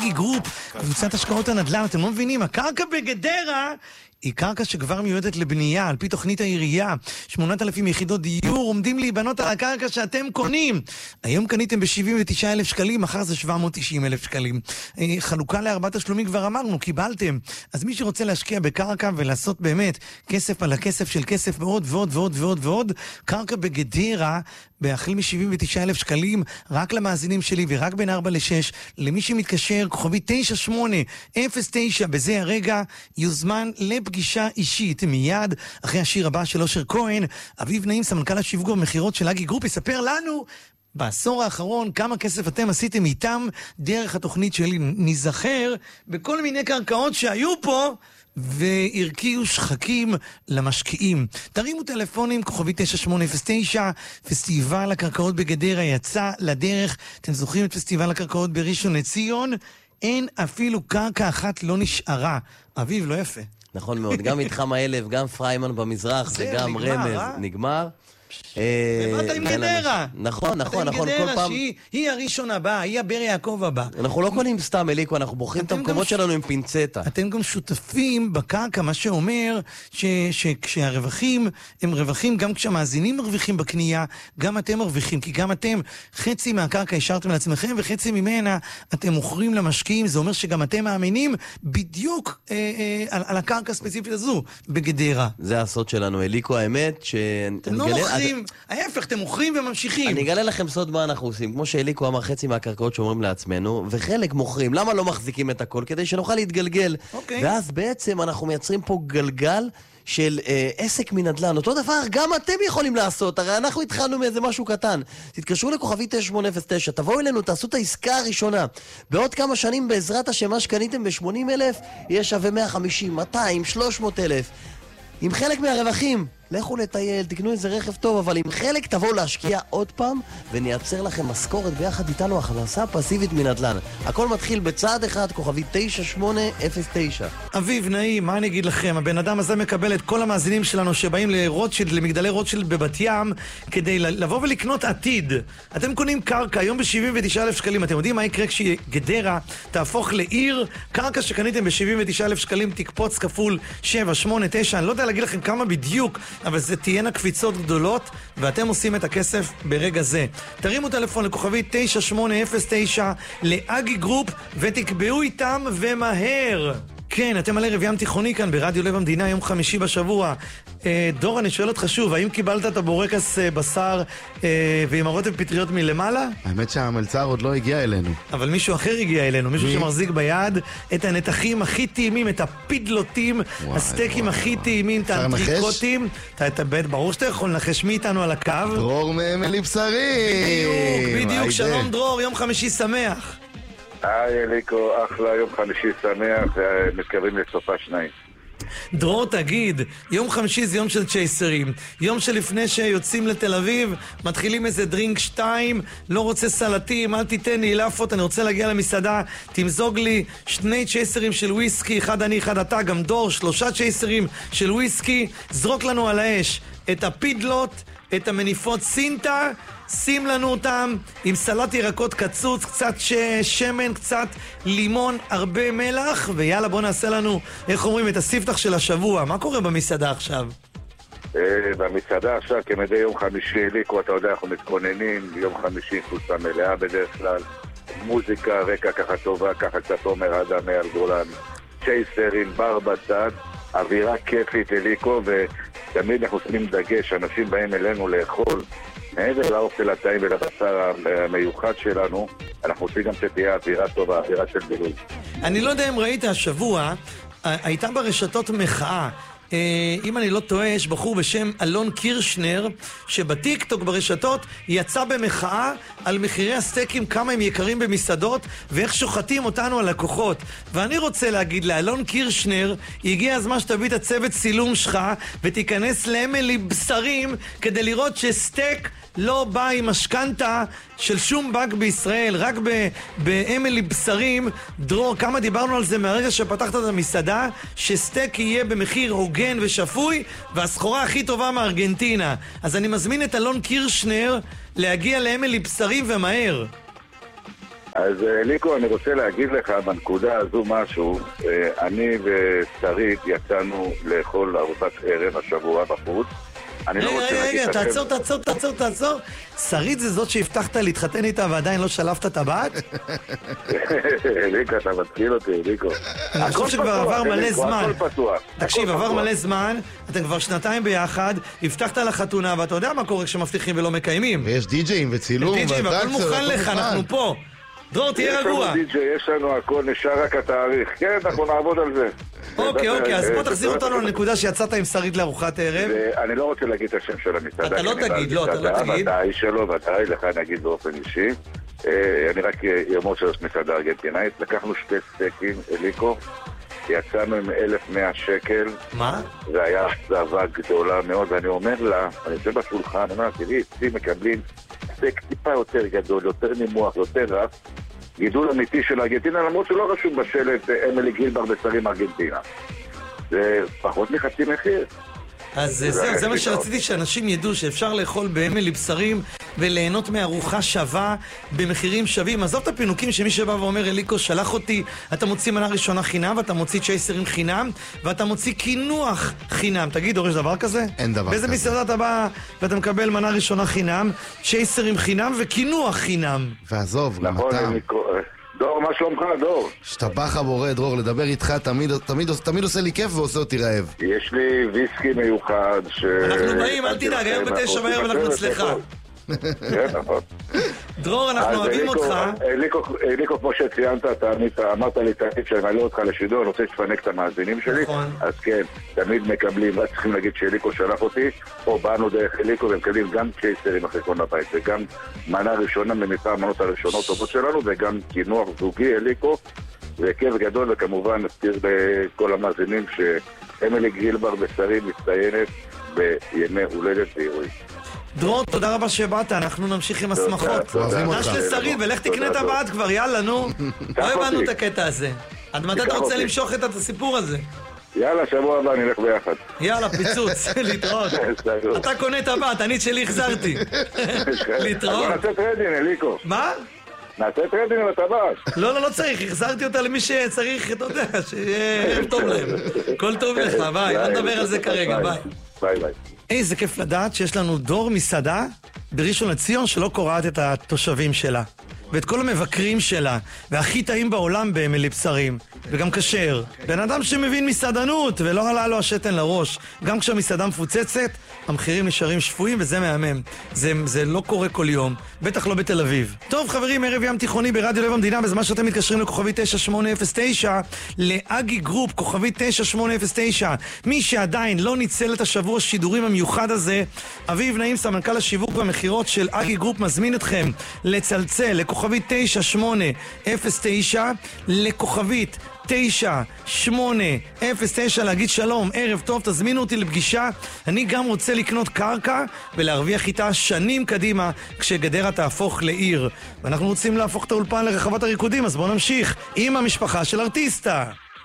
אגי גרופ, קבוצת השקעות הנדל"ן. אתם לא מבינים, הקרקע בגדרה היא קרקע שכבר מיועדת לבנייה, על פי תוכנית העירייה. 8,000 יחידות דיור עומדים להיבנות על הקרקע שאתם קונים. היום קניתם ב-79,000 שקלים, מחר זה 790,000 שקלים. חלוקה לארבע תשלומים כבר אמרנו, קיבלתם. אז מי שרוצה להשקיע בקרקע ולעשות באמת כסף על הכסף של כסף ועוד ועוד ועוד ועוד ועוד, קרקע בגדרה, בהחל מ-79,000 שקלים, רק למאזינים שלי ורק בין 4 ל-6, למי שמתקשר, כוכבי 9809, בזה הרגע יוזמן לפגישה אישית מיד אחרי השיר הבא של אושר כהן. אביב נעים, סמנכ"ל השיווק במחירות של אגי גרופ, יספר לנו בעשור האחרון כמה כסף אתם עשיתם איתם דרך התוכנית שלי. נזכר בכל מיני קרקעות שהיו פה והרקיעו שחקים למשקיעים. תרימו טלפונים, כוכבי 9809, פסטיבל הקרקעות בגדרה יצא לדרך. אתם זוכרים את פסטיבל הקרקעות בראשון לציון? אין אפילו קרקע אחת לא נשארה. אביב, לא יפה. נכון מאוד, גם מתחם האלף, גם פריימן במזרח, וגם רמז, נגמר. ובאת עם גדרה. נכון, נכון, נכון. גדרה שהיא הראשון הבא, היא הבר יעקב הבא. אנחנו לא קונים סתם אליקו, אנחנו בוחרים את המקומות שלנו עם פינצטה. אתם גם שותפים בקרקע, מה שאומר שכשהרווחים הם רווחים, גם כשהמאזינים מרוויחים בקנייה, גם אתם מרוויחים, כי גם אתם חצי מהקרקע השארתם לעצמכם וחצי ממנה אתם מוכרים למשקיעים. זה אומר שגם אתם מאמינים בדיוק על הקרקע הספציפית הזו בגדרה. זה הסוד שלנו, אליקו, האמת אתם לא מוכרים, ההפך, אתם מוכרים וממשיכים. אני אגלה לכם סוד מה אנחנו עושים. כמו שאליקו אמר, חצי מהקרקעות שאומרים לעצמנו, וחלק מוכרים. למה לא מחזיקים את הכל? כדי שנוכל להתגלגל. ואז בעצם אנחנו מייצרים פה גלגל של עסק מנדל"ן. אותו דבר גם אתם יכולים לעשות. הרי אנחנו התחלנו מאיזה משהו קטן. תתקשרו לכוכבי 9809, תבואו אלינו, תעשו את העסקה הראשונה. בעוד כמה שנים בעזרת השם מה שקניתם ב-80,000 יהיה שווה 150, 200, 300,000. עם חלק מהרווחים, לכו לטייל, תקנו איזה רכב טוב, אבל עם חלק תבואו להשקיע עוד פעם, ונייצר לכם משכורת ביחד איתנו, הכנסה פסיבית מנדל"ן. הכל מתחיל בצעד אחד, כוכבי 9809. אביב נעים, מה אני אגיד לכם? הבן אדם הזה מקבל את כל המאזינים שלנו שבאים לרוטשילד, למגדלי רוטשילד בבת ים, כדי לבוא ולקנות עתיד. אתם קונים קרקע, היום ב-79,000 שקלים. אתם יודעים מה יקרה כשגדרה תהפוך לעיר? קרקע שקניתם ב-79,000 שקלים תקפוץ כפול 7, 8, 9, אני לא יודע להגיד לכם כמה בדיוק, אבל זה תהיינה קפיצות גדולות, ואתם עושים את הכסף ברגע זה. תרימו טלפון לכוכבי 9809 לאגי גרופ, ותקבעו איתם ומהר. כן, אתם על ערב ים תיכוני כאן ברדיו לב המדינה, יום חמישי בשבוע. דור, אני שואל אותך שוב, האם קיבלת את הבורקס בשר ועם הרוטב פטריות מלמעלה? האמת שהמלצר עוד לא הגיע אלינו. אבל מישהו אחר הגיע אלינו, מישהו שמחזיק ביד את הנתחים הכי טעימים, את הפידלוטים, הסטייקים הכי טעימים, את האנטריקוטים. ברור שאתה יכול לנחש מי איתנו על הקו. דרור מאמילי בשרים. בדיוק, שלום דרור, יום חמישי שמח. היי אליקו, אחלה, יום חמישי שמח, מתקרבים לסופה שניים. דרור, תגיד, יום חמישי זה יום של צ'ייסרים, יום שלפני שיוצאים לתל אביב, מתחילים איזה דרינק 2, לא רוצה סלטים, אל תיתן לי לאפות, אני רוצה להגיע למסעדה, תמזוג לי 2 צ'ייסרים של וויסקי, אחד אני, אחד אתה, גם דור, 3 צ'ייסרים של וויסקי, זרוק לנו על האש את הפידלות, את המניפות סינטה, שים לנו אותם עם סלט ירקות קצוץ, קצת שמן, קצת לימון, הרבה מלח, ויאללה בוא נעשה לנו, איך אומרים, את הספתח של השבוע. מה קורה במסעדה עכשיו? במסעדה עכשיו, כמדי יום חמישי, אליקו, אתה יודע, אנחנו מתכוננים, יום חמישי קבוצה מלאה בדרך כלל, מוזיקה, רקע ככה טובה, ככה קצת עומר אדם על גולן, צ'ייסרים, בר בצד, אווירה כיפית אליקו, ותמיד אנחנו שמים דגש, אנשים באים אלינו לאכול, מעבר לאוכל הטעים ולבשר המיוחד שלנו, אנחנו עושים גם שתהיה אווירה טובה, אווירה של בילוי. אני לא יודע אם ראית השבוע, הייתה ברשתות מחאה, אם אני לא טועה, יש בחור בשם אלון קירשנר, שבטיקטוק ברשתות יצא במחאה על מחירי הסטייקים, כמה הם יקרים במסעדות, ואיך שוחטים אותנו הלקוחות. ואני רוצה להגיד לאלון קירשנר, הגיע הזמן שתביא את הצוות צילום שלך, ותיכנס לאמילי בשרים, כדי לראות שסטייק לא בא עם משכנתה של שום בנק בישראל, רק באמילי בשרים. דרור, כמה דיברנו על זה מהרגע שפתחת את המסעדה, שסטייק יהיה במחיר הוגן ושפוי, והסחורה הכי טובה מארגנטינה. אז אני מזמין את אלון קירשנר להגיע לאמילי בשרים ומהר. אז ליקו, אני רוצה להגיד לך בנקודה הזו משהו. אני ושרית יצאנו לאכול ארוחת ערב השבוע בחוץ. רגע, תעצור. שרית זה זאת שהבטחת להתחתן איתה ועדיין לא שלפת את הבת? ליקו, אתה מתחיל אותי, ליקו. אני חושב שכבר עבר מלא זמן. הכל פתוח. תקשיב, עבר מלא זמן, אתם כבר 2 ביחד, הבטחת לחתונה, ואתה יודע מה קורה כשמבטיחים ולא מקיימים. ויש די-ג'ים וצילום די-ג'ים, הכל מוכן לך, אנחנו פה. דרור, תהיה רגוע. יש לנו די-ג'י, יש לנו הכל, נשאר רק התאריך. כן, אנחנו נעבוד על זה. אוקיי, אז בוא תחזיר אותנו לנקודה שיצאת עם שרית לארוחת ערב. אני לא רוצה להגיד את השם של המסעדה. אתה לא תגיד. ודאי שלא, ודאי, לך נגיד באופן אישי. אני רק יאמר של מסעדה ארגנטינאית. לקחנו 2 סטייקים, אליקו, יצאנו עם 1,100 שקל. מה? זה היה אכזבה גדולה מאוד, ואני אומר לה, אני יושב בשולחן, אני אומר, תראי, אצלי מקבלים סטייק טיפה יותר גדול, יותר נימוח, יותר רף, גידול אמיתי של ארגנטינה, למרות שלא רשום בשלט אמילי גילבר בשרים ארגנטינה. זה פחות מחצי מחיר. אז זהו, זה מה שרציתי שאנשים ידעו, שאפשר לאכול באמילי בשרים וליהנות מארוחה שווה במחירים שווים. עזוב את הפינוקים שמי שבא ואומר, אליקו שלח אותי, אתה מוציא מנה ראשונה חינם, ואתה מוציא צ'ייסרים חינם, ואתה מוציא קינוח חינם. תגיד, יש דבר כזה? אין דבר כזה. באיזה מסעדה אתה בא ואתה מקבל מנה ראשונה חינם, צ'ייסרים חינם וקינוח חינם? ועזוב, גם נכון, אתה... דור, מה שלומך, דור? שטבח הבורא, דרור, לדבר איתך תמיד עושה לי כיף ועושה אותי רעב. יש לי ויסקי מיוחד אנחנו באים, אל תדאג, היום ב9 בערב אנחנו אצלך. כן, נכון. דרור, אנחנו אוהבים אותך. אליקו, כמו שציינת, אתה אמרת לי תמיד שאני מעלה אותך לשידור, אני רוצה שתפנק את המאזינים שלי. אז כן, תמיד מקבלים, רק צריכים להגיד שאליקו שלח אותי, או באנו דרך אליקו, ומקבלים גם צ'ייסרים אחרי כל הבית, וגם מנה ראשונה ממספר המנות הראשונות טובות שלנו, וגם קינוח זוגי אליקו, וכיף גדול, וכמובן נזכיר לכל המאזינים שאמילי גילבר בשרים מצטיינת בימי הולדת ואירועים. דרור, תודה רבה שבאת, אנחנו נמשיך עם הסמכות. נש לשרית, ולך תקנה את הבת כבר, יאללה, נו. לא הבנו את הקטע הזה. עד מתי אתה רוצה למשוך את הסיפור הזה? יאללה, שבוע הבא נלך ביחד. יאללה, פיצוץ, להתראות. אתה קונה את הבת, אני את שלי החזרתי. להתראות. נעשה טרדין, אליקו. מה? נעשה טרדין על הטבעת. לא צריך, החזרתי אותה למי שצריך, אתה יודע, שיהיה טוב להם. כל טוב לך, ביי, לא נדבר על זה כרגע, ביי. ביי. איזה כיף לדעת שיש לנו דור מסעדה בראשון לציון שלא קוראת את התושבים שלה ואת כל המבקרים שלה, והכי טעים בעולם באמילי בשרים, וגם כשר. בן אדם שמבין מסעדנות ולא עלה לו השתן לראש. גם כשהמסעדה מפוצצת, המחירים נשארים שפויים, וזה מהמם. זה לא קורה כל יום, בטח לא בתל אביב. טוב חברים, ערב ים תיכוני ברדיו לב המדינה, בזמן שאתם מתקשרים לכוכבי 9809 לאגי גרופ, כוכבי 9809. מי שעדיין לא ניצל את השבוע השידורים המיוחד הזה, אביב נעים, סמנכ"ל השיווק והמחירות של אגי גרופ, מזמין אתכם לצלצל לכוכבית 9809, לכוכבית 9809, להגיד שלום, ערב טוב, תזמינו אותי לפגישה. אני גם רוצה לקנות קרקע ולהרוויח איתה שנים קדימה כשגדרה תהפוך לעיר, ואנחנו רוצים להפוך את האולפן לרחבת הריקודים. אז בואו נמשיך עם המשפחה של ארטיסטה.